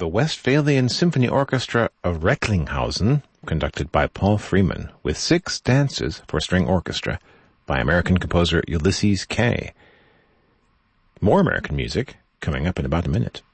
the Westphalian Symphony Orchestra of Recklinghausen, conducted by Paul Freeman, with 6 dances for string orchestra by American composer Ulysses Kay. More American music coming up in about a minute.